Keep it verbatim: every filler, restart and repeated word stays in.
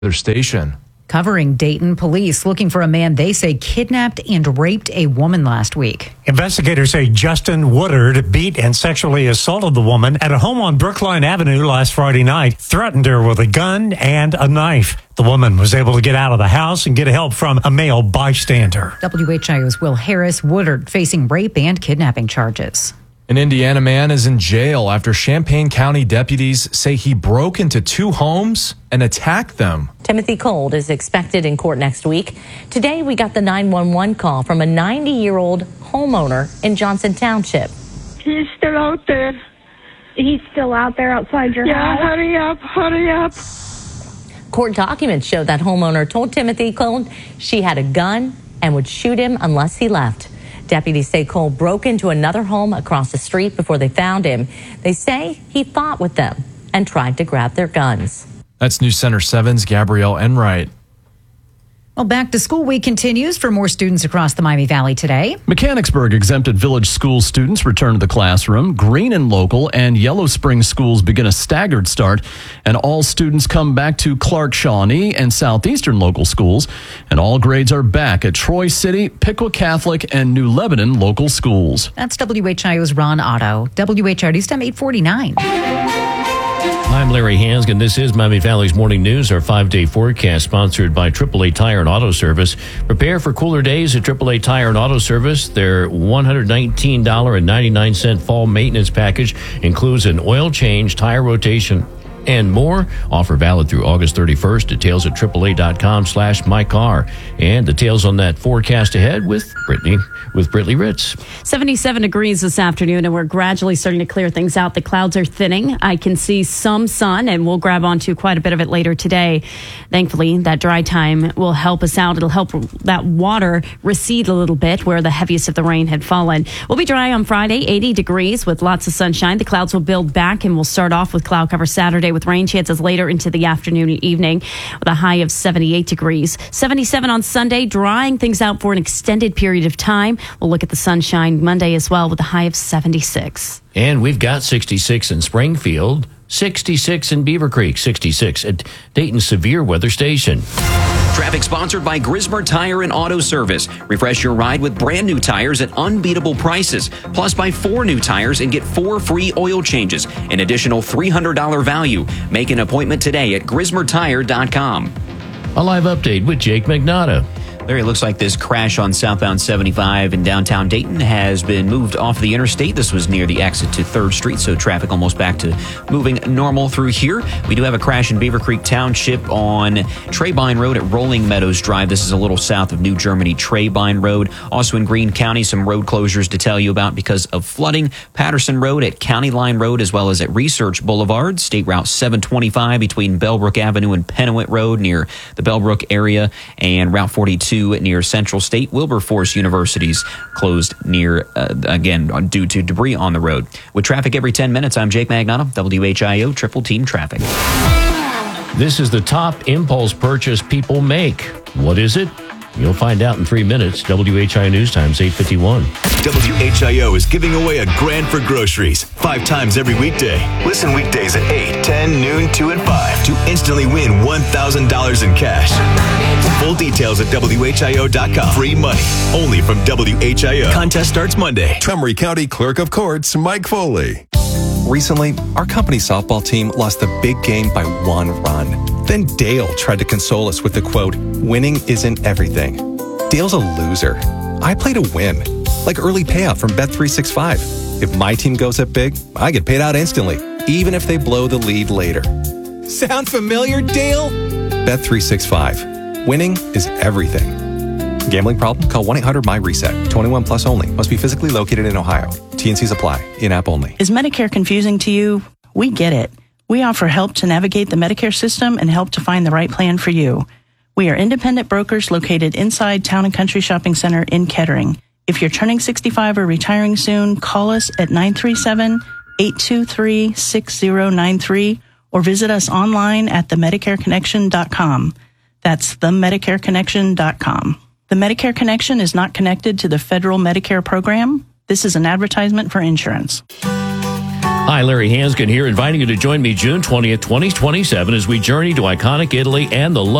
Their station. Covering Dayton, police looking for a man they say kidnapped and raped a woman last week. Investigators say Justin Woodard beat and sexually assaulted the woman at a home on Brookline Avenue last Friday night, threatened her with a gun and a knife. The woman was able to get out of the house and get help from a male bystander. W H I O's Will Harris. Woodard facing rape and kidnapping charges. An Indiana man is in jail after Champaign County deputies say he broke into two homes and attacked them. Timothy Cold is expected in court next week. Today, we got the nine one one call from a ninety-year-old homeowner in Johnson Township. He's still out there. He's still out there outside your yeah, house? Yeah, hurry up, hurry up. Court documents show that homeowner told Timothy Cold she had a gun and would shoot him unless he left. Deputies say Cole broke into another home across the street before they found him. They say he fought with them and tried to grab their guns. That's News Center seven's Gabrielle Enright. Well, back to school week continues for more students across the Miami Valley today. Mechanicsburg exempted village school students return to the classroom. Green and Local and Yellow Spring schools begin a staggered start. And all students come back to Clark Shawnee and Southeastern local schools. And all grades are back at Troy City, Piqua Catholic, and New Lebanon local schools. That's W H I O's Ron Otto. W H I O News Time eight forty-nine. I'm Larry Hansgen. This is Miami Valley's Morning News, our five-day forecast sponsored by triple A Tire and Auto Service. Prepare for cooler days at triple A Tire and Auto Service. Their one hundred nineteen dollars and ninety-nine cents fall maintenance package includes an oil change, tire rotation, and more. Offer valid through August thirty-first. Details at triple A dot com slash my car. And details on that forecast ahead with Brittany, with Brittany Ritz. seventy-seven degrees this afternoon, and we're gradually starting to clear things out. The clouds are thinning. I can see some sun, and we'll grab onto quite a bit of it later today. Thankfully, that dry time will help us out. It'll help that water recede a little bit where the heaviest of the rain had fallen. We'll be dry on Friday, eighty degrees with lots of sunshine. The clouds will build back, and we'll start off with cloud cover Saturday with rain chances later into the afternoon and evening with a high of seventy-eight degrees. seventy-seven on Sunday, drying things out for an extended period of time. We'll look at the sunshine Monday as well with a high of seventy-six. And we've got sixty-six in Springfield, sixty-six in Beaver Creek, sixty-six at Dayton's Severe Weather Station. Traffic sponsored by Grismer Tire and Auto Service. Refresh your ride with brand new tires at unbeatable prices. Plus, buy four new tires and get four free oil changes. An additional three hundred dollars value. Make an appointment today at grismer tire dot com. A live update with Jake Magnotta. Larry, it looks like this crash on southbound seventy-five in downtown Dayton has been moved off the interstate. This was near the exit to third Street, so traffic almost back to moving normal through here. We do have a crash in Beaver Creek Township on Treybine Road at Rolling Meadows Drive. This is a little south of New Germany, Treybine Road. Also in Greene County, some road closures to tell you about because of flooding. Patterson Road at County Line Road, as well as at Research Boulevard. State Route seven twenty-five between Bellbrook Avenue and Penawit Road near the Bellbrook area, and Route forty-two near Central State. Wilberforce University's closed near, uh, again, due to debris on the road. With traffic every ten minutes, I'm Jake Magnotta, W H I O Triple Team Traffic. This is the top impulse purchase people make. What is it? You'll find out in three minutes. W H I O News Times, eight fifty-one. W H I O is giving away a grand for groceries five times every weekday. Listen weekdays at eight, ten, noon, two, and five to instantly win one thousand dollars in cash. Full details at W H I O dot com. Free money only from W H I O. Contest starts Monday. Montgomery County Clerk of Courts, Mike Foley. Recently, our company softball team lost the big game by one run. Then Dale tried to console us with the quote, "Winning isn't everything." Dale's a loser. I play to win, like early payout from Bet three sixty-five. If my team goes up big, I get paid out instantly, even if they blow the lead later. Sound familiar, Dale? Bet three sixty-five. Winning is everything. Gambling problem? Call one eight hundred my reset. twenty-one plus only. Must be physically located in Ohio. T N Cs apply. In-app only. Is Medicare confusing to you? We get it. We offer help to navigate the Medicare system and help to find the right plan for you. We are independent brokers located inside Town and Country Shopping Center in Kettering. If you're turning sixty-five or retiring soon, call us at nine three seven, eight two three, six zero nine three or visit us online at the medicare connection dot com. That's the medicare connection dot com. The Medicare Connection is not connected to the federal Medicare program. This is an advertisement for insurance. Hi, Larry Hanskin here, inviting you to join me June twentieth, twenty twenty-seven as we journey to iconic Italy and the